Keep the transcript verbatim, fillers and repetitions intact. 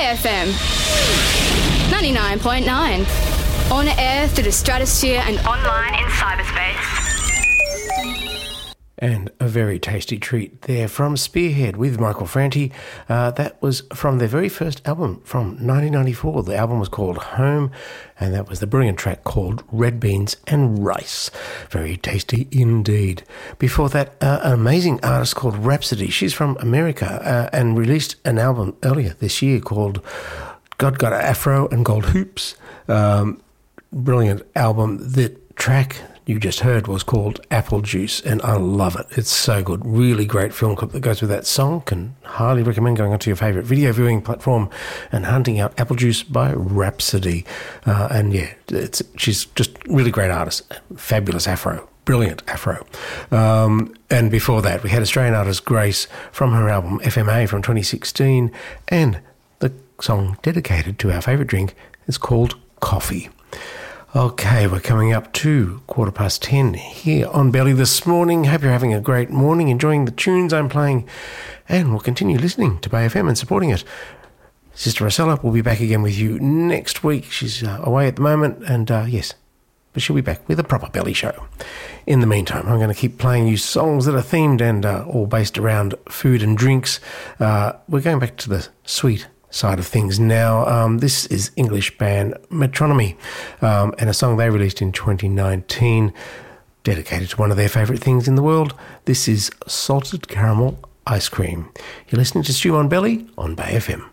Bay F M ninety-nine point nine. On air through the stratosphere and online in cyberspace. And a very tasty treat there from Spearhead with Michael Franti. Uh, that was from their very first album from nineteen ninety-four. The album was called Home, and that was the brilliant track called Red Beans and Rice. Very tasty indeed. Before that, uh, an amazing artist called Rhapsody. She's from America uh, and released an album earlier this year called God Got an Afro and Gold Hoops. Um, brilliant album. The track you just heard was called Apple Juice, and I love it. It's so good. Really great film clip that goes with that song. Can highly recommend going onto your favourite video viewing platform and hunting out Apple Juice by Rhapsody. Uh, and yeah, it's she's just really great artist. Fabulous afro. Brilliant afro. Um, and before that, we had Australian artist Grace from her album F M A from twenty sixteen, and the song dedicated to our favourite drink is called Coffee. Okay, we're coming up to quarter past ten here on Belly this morning. Hope you're having a great morning, enjoying the tunes I'm playing, and we'll continue listening to Bay F M and supporting it. Sister Rosella will be back again with you next week. She's uh, away at the moment, and uh, yes, but she'll be back with a proper Belly show. In the meantime, I'm going to keep playing you songs that are themed and uh, all based around food and drinks. Uh, we're going back to the sweet side of things now. Um, this is English band Metronomy, um, and a song they released in twenty nineteen, dedicated to one of their favourite things in the world. This is Salted Caramel Ice Cream. You're listening to Stew on Belly on Bay F M.